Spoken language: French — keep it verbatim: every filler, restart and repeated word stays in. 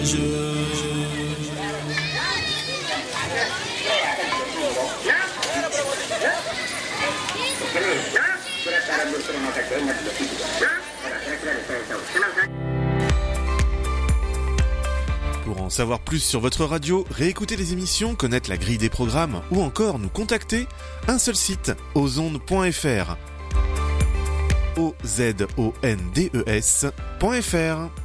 Pour en savoir plus sur votre radio, réécouter les émissions, connaître la grille des programmes ou encore nous contacter, un seul site, ozondes point f r. O Z O N D E S point F R.